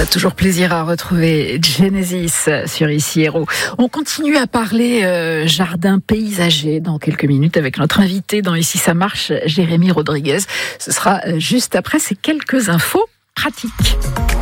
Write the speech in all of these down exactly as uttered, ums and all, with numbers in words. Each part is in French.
a toujours plaisir à retrouver Genesis sur Ici Héros. On continue à parler euh, jardin paysager dans quelques minutes avec notre invité dans Ici ça marche, Jérémy Rodriguez. Ce sera juste après ces quelques infos pratiques.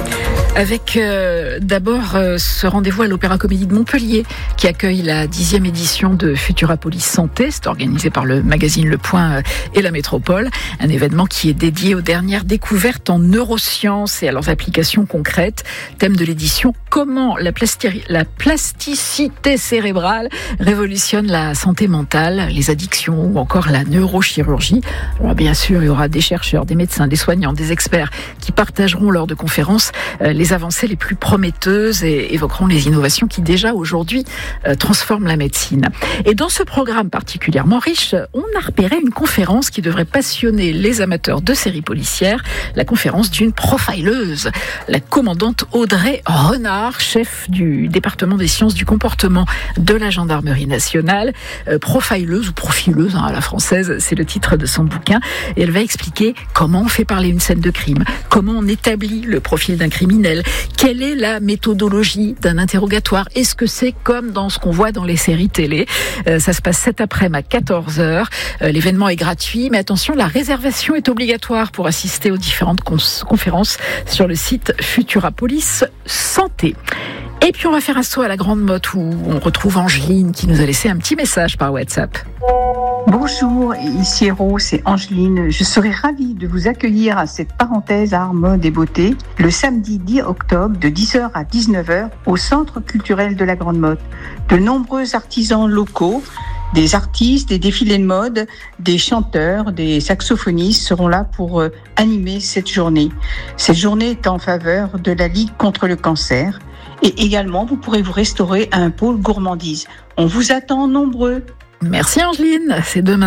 Avec euh, d'abord euh, ce rendez-vous à l'Opéra Comédie de Montpellier qui accueille la dixième édition de Futurapolis Santé. C'est organisé par le magazine Le Point euh, et la Métropole. Un événement qui est dédié aux dernières découvertes en neurosciences et à leurs applications concrètes. Thème de l'édition, comment la, plasti- la plasticité cérébrale révolutionne la santé mentale, les addictions ou encore la neurochirurgie. Alors bien sûr, il y aura des chercheurs, des médecins, des soignants, des experts qui partageront lors de conférences euh, les avancées les plus prometteuses et évoqueront les innovations qui déjà aujourd'hui euh, transforment la médecine. Et dans ce programme particulièrement riche, on a repéré une conférence qui devrait passionner les amateurs de séries policières, la conférence d'une profileuse, la commandante Audrey Renard, chef du département des sciences du comportement de la gendarmerie nationale, euh, profileuse ou profileuse hein, à la française, c'est le titre de son bouquin, et elle va expliquer comment on fait parler une scène de crime, comment on établit le profil d'un criminel, quelle est la méthodologie d'un interrogatoire? Est-ce que c'est comme dans ce qu'on voit dans les séries télé? euh, Ça se passe cet après-midi à quatorze heures. Euh, l'événement est gratuit, mais attention, la réservation est obligatoire pour assister aux différentes cons- conférences sur le site Futurapolis Santé. Et puis on va faire un saut à la Grande Motte où on retrouve Angeline qui nous a laissé un petit message par WhatsApp. Bonjour, ici Héros, c'est Angeline. Je serais ravie de vous accueillir à cette parenthèse art, mode et beauté le samedi dix octobre de dix heures à dix-neuf heures au Centre culturel de la Grande Motte. De nombreux artisans locaux, des artistes, des défilés de mode, des chanteurs, des saxophonistes seront là pour euh, animer cette journée. Cette journée est en faveur de la Ligue contre le cancer. Et également, vous pourrez vous restaurer à un pôle gourmandise. On vous attend nombreux. Merci Angeline, c'est demain.